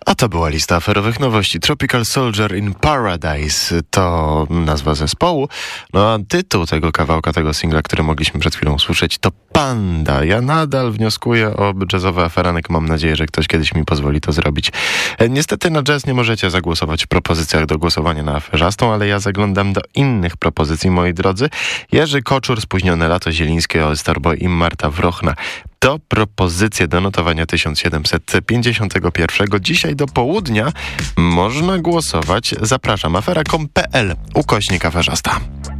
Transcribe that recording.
A to była lista aferowych nowości. Tropical Soldier in Paradise to nazwa zespołu. No a tytuł tego kawałka, tego singla, który mogliśmy przed chwilą usłyszeć, to Panda. Ja nadal wnioskuję o jazzowy aferanek. Mam nadzieję, że ktoś kiedyś mi pozwoli to zrobić. Niestety na jazz nie możecie zagłosować w propozycjach do głosowania na aferzastą, ale ja zaglądam do innych propozycji, moi drodzy. Jerzy Koczur, Spóźnione lato, Zielińskie, All Starboy i Marta Wrochna. To propozycje do notowania 1751. Dzisiaj do południa można głosować. Zapraszam, afera.com.pl / aferzasta.